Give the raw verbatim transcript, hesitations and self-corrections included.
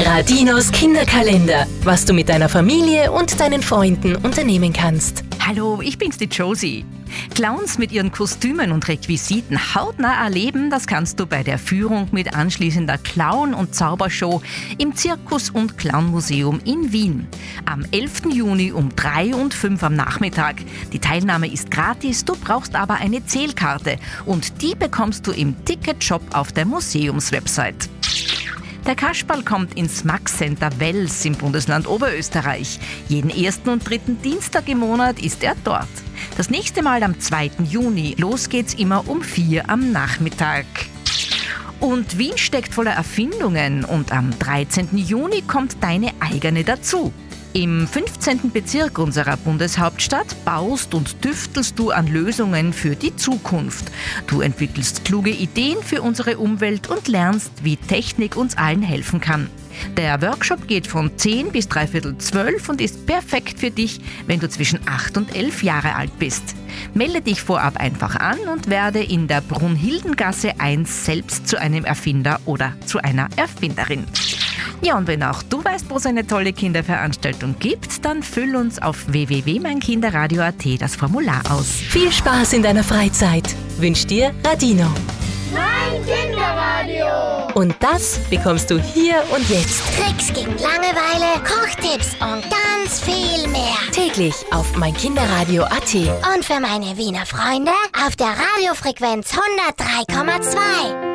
Radinos Kinderkalender, was du mit deiner Familie und deinen Freunden unternehmen kannst. Hallo, ich bin's, die Josie. Clowns mit ihren Kostümen und Requisiten hautnah erleben, das kannst du bei der Führung mit anschließender Clown- und Zaubershow im Zirkus- und Clownmuseum in Wien. Am elften Juni um drei und fünf am Nachmittag. Die Teilnahme ist gratis, du brauchst aber eine Zählkarte und die bekommst du im Ticketshop auf der Museumswebsite. Der Kasperl kommt ins Max Center Wels im Bundesland Oberösterreich. Jeden ersten und dritten Dienstag im Monat ist er dort. Das nächste Mal am zweiten Juni. Los geht's immer um vier am Nachmittag. Und Wien steckt voller Erfindungen und am dreizehnten Juni kommt deine eigene dazu. Im fünfzehnten Bezirk unserer Bundeshauptstadt baust und tüftelst du an Lösungen für die Zukunft. Du entwickelst kluge Ideen für unsere Umwelt und lernst, wie Technik uns allen helfen kann. Der Workshop geht von zehn bis dreiviertel zwölf und ist perfekt für dich, wenn du zwischen acht und elf Jahre alt bist. Melde dich vorab einfach an und werde in der Brunhildengasse eins selbst zu einem Erfinder oder zu einer Erfinderin. Ja, und wenn auch du weißt, wo es eine tolle Kinderveranstaltung gibt, dann füll uns auf w w w punkt mein kinderradio punkt a t das Formular aus. Viel Spaß in deiner Freizeit wünscht dir Radino. Mein Kinderradio! Und das bekommst du hier und jetzt. Tricks gegen Langeweile, Kochtipps und ganz viel mehr. Täglich auf mein kinderradio punkt a t. Und für meine Wiener Freunde auf der Radiofrequenz hundertdrei Komma zwei.